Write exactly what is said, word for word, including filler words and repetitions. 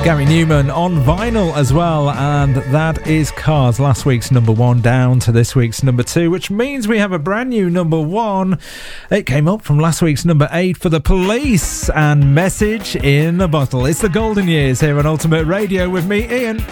Gary Newman on vinyl as well, and that is Cars, last week's number one, down to this week's number two, which means we have a brand new number one. It came up from last week's number eight for The Police and Message in a Bottle. It's the Golden Years here on Ultimate Radio with me, Ian.